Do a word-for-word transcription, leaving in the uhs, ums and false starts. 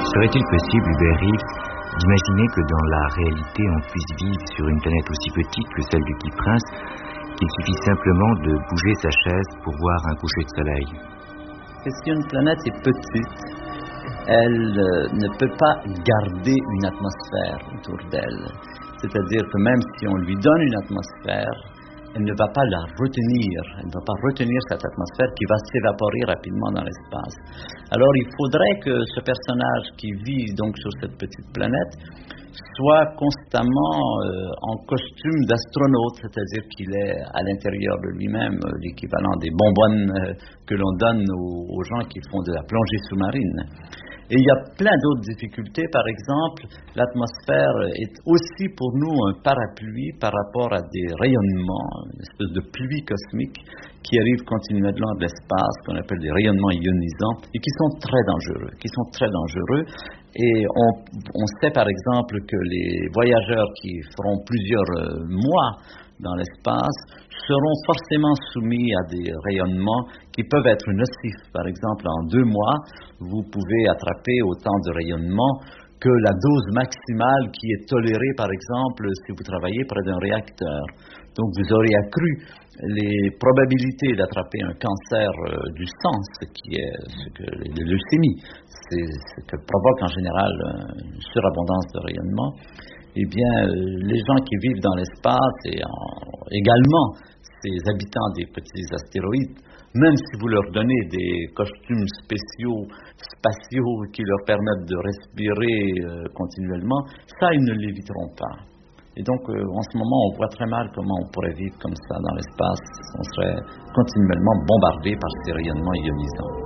Serait-il possible, Hubert Reeves, d'imaginer que dans la réalité on puisse vivre sur une planète aussi petite que celle du Petit Prince, qu'il suffit simplement de bouger sa chaise pour voir un coucher de soleil? Parce qu'une planète est petite, elle euh, ne peut pas garder une atmosphère autour d'elle. C'est-à-dire que même si on lui donne une atmosphère, elle ne va pas la retenir, elle ne va pas retenir cette atmosphère qui va s'évaporer rapidement dans l'espace. Alors il faudrait que ce personnage qui vit donc sur cette petite planète soit constamment euh, en costume d'astronaute, c'est-à-dire qu'il est à l'intérieur de lui-même euh, l'équivalent des bonbonnes euh, que l'on donne aux, aux gens qui font de la plongée sous-marine. Et il y a plein d'autres difficultés. Par exemple, l'atmosphère est aussi pour nous un parapluie par rapport à des rayonnements, une espèce de pluie cosmique qui arrive continuellement de l'espace, qu'on appelle des rayonnements ionisants, et qui sont très dangereux, qui sont très dangereux. Et on, on sait par exemple que les voyageurs qui feront plusieurs euh, mois dans l'espace seront forcément soumis à des rayonnements qui peuvent être nocifs. Par exemple, en deux mois, vous pouvez attraper autant de rayonnements que la dose maximale qui est tolérée, par exemple, si vous travaillez près d'un réacteur. Donc, vous aurez accru les probabilités d'attraper un cancer euh, du sang, ce qui est ce que les leucémies, c'est ce que provoque en général une surabondance de rayonnement. Eh bien, euh, les gens qui vivent dans l'espace et en, également ces habitants des petits astéroïdes, même si vous leur donnez des costumes spéciaux, spatiaux, qui leur permettent de respirer euh, continuellement, ça, ils ne l'éviteront pas. Et donc, euh, en ce moment, on voit très mal comment on pourrait vivre comme ça dans l'espace. On serait continuellement bombardé par ces rayonnements ionisants.